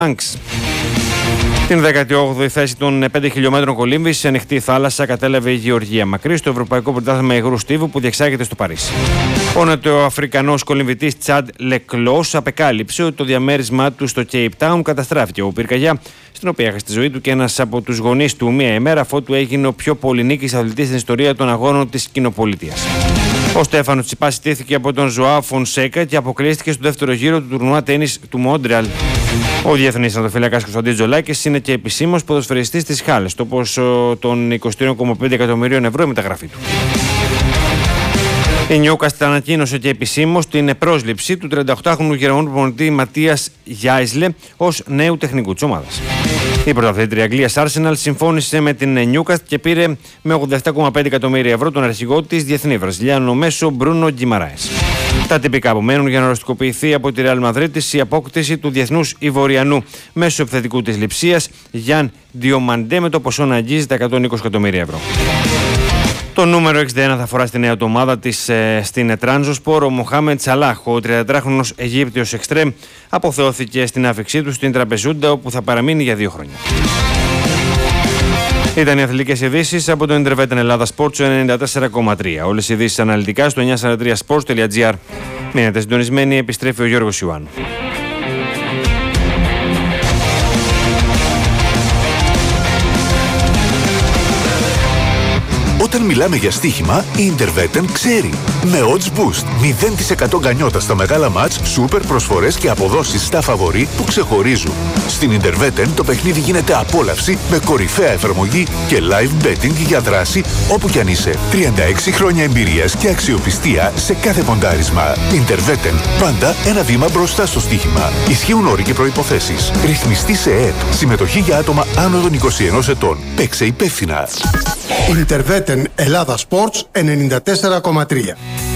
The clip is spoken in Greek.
Στην 18η θέση των 5 χιλιόμετρων κολύμβησης σε ανοιχτή θάλασσα κατέλαβε η Γεωργία Μακρύ στο Ευρωπαϊκό Πρωτάθλημα Υγρού Στίβου που διεξάγεται στο Παρίσι. Ο νοτιοαφρικανός κολυμβητής Τσάντ Λεκλός απεκάλυψε ότι το διαμέρισμά του στο Cape Town καταστράφηκε από πυρκαγιά, στην οποία έχασε τη ζωή του και ένας από τους γονείς του μία ημέρα αφότου έγινε ο πιο πολυνίκης αθλητής στην ιστορία των αγώνων της κοινοπολιτείας. Ο Στέφανος Τσιπάς ιτήθηκε από τον Ζωάο Φονσέκα και αποκλείστηκε στο δεύτερο γύρο του τουρνουά τένις του Μόντρεαλ. Ο διεθνής τερματοφύλακας Κωνσταντίν Τζολάκης είναι και επισήμως ποδοσφαιριστής της Χάλες, το ποσό των 23,5 εκατομμυρίων ευρώ η μεταγραφή του. Η Νιούκαστλ ανακοίνωσε και επισήμως την πρόσληψη του 38χρονου Γερμανού προπονητή Ματίας Γιάισλε ως νέου τεχνικού της ομάδας. Η πρωταθλήτρια Αγγλίας Arsenal συμφώνησε με την Νιούκαστλ και πήρε με 87,5 εκατομμύρια ευρώ τον αρχηγό της διεθνή Βραζιλιάνο μέσο Μπρούνο Γκιμαράες. Τα τυπικά απομένουν για να οριστικοποιηθεί από τη Ρεάλ Μαδρίτης η απόκτηση του διεθνούς Ιβοριανού μέσω επιθετικού της Λειψίας Γιάν Διομαντέ με το ποσό να αγγίζει τα 120 εκατομμύρια ευρώ. Το νούμερο 61 θα αφορά στη νέα ομάδα της στην Τράνζοσπορ. Ο Μοχάμεντ Σαλάχ, ο 34χρονος Αιγύπτιος εξτρέμ, αποθεώθηκε στην άφηξή του στην Τραπεζούντα, όπου θα παραμείνει για 2 χρόνια. Ήταν οι αθλητικές ειδήσεις από το Intervetten Ελλάδα Sports 94,3. Όλες οι ειδήσεις αναλυτικά στο 943sports.gr. Μείνετε συντονισμένοι, επιστρέφει ο Γιώργος Ιωάννου. Όταν μιλάμε για στοίχημα, η Intervetten ξέρει. Με odds boost, 0% γκανιότα στα μεγάλα μάτς, σούπερ προσφορές και αποδόσεις στα φαβορί που ξεχωρίζουν. Στην Intervetten το παιχνίδι γίνεται απόλαυση με κορυφαία εφαρμογή και live betting για δράση όπου κι αν είσαι. 36 χρόνια εμπειρίας και αξιοπιστία σε κάθε ποντάρισμα. Intervetten, πάντα ένα βήμα μπροστά στο στοίχημα. Ισχύουν όροι και προϋποθέσεις. Ρυθμιστή σε ΕΕΠ. Συμμετοχή για άτομα άνω των 21 ετών. Παίξε υπεύθυνα. Intervetten Ελλάδα Sports 94,3.